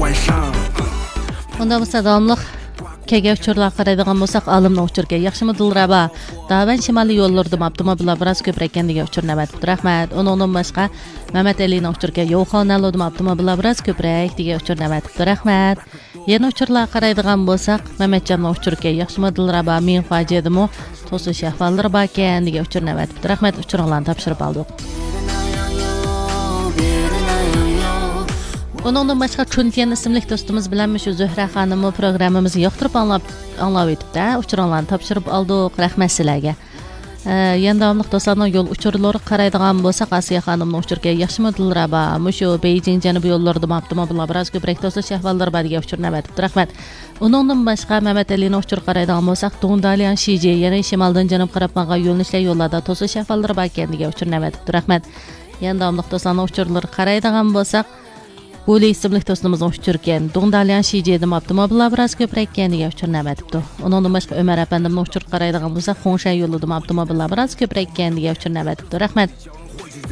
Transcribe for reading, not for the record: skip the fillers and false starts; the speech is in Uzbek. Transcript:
Unda bu sadamlıq kege uçurlar qaraydigan bolsaq alımni uçurga yaxshimi Dilraba davan shimoliy yo'llardim avtomobillar biroz ko'proq ekandiga uchur namatibdi rahmat uningdan boshqa Mehmet Alining uchurga yo'qonaldim avtomobillar biroz ko'proq degan uchur namatibdi rahmat yana uchurlar qaraydigan bolsaq Mehmetjonning uchurga yaxshimi Dilraba men fojidimi to'sish ahvollari bor ekan degan uchur namatibdi rahmat uchuringlarni topshirib oldik. Onundan başqa Chuntian ismli dostumuz bilan shu Zuhra xonimi programmamizni yoqtirib anglab o'tibdi. Uchuringlarni topshirib oldik. Rahmat sizlarga. Yana davomli do'stlarning yo'l uchurlari qaraydigan bo'lsak, Asiya xonimning uchurga yaxshimi Dilraba, shu Beijing janubiy yo'llarida avtomobillar biroz ko'proq to'sish ahvollari bor degan uchur namatibdi. Rahmat. Onundan başqa Mehmet Alining uchur qaraydigan bo'lsak, Dongdalian Shiji, yana shimoldan janub qarab manga yo'llanishlar yo'llarda to'sish ahvollari bor ekan degan uchur namatibdi. Rahmat. Yana davomli do'stlarning uchurlari qaraydigan bo'lsak, Bo'li ismli do'stimizning uchurgan Dongdalian Shijedim avtomobillar biroz ko'proq ekaniga uchur namatibdi. Uningdan boshqa Umar apandimning uchur qaraydigan bo'lsa, Xongshan yo'lida avtomobillar biroz ko'proq ekaniga uchur namatibdi. Rahmat.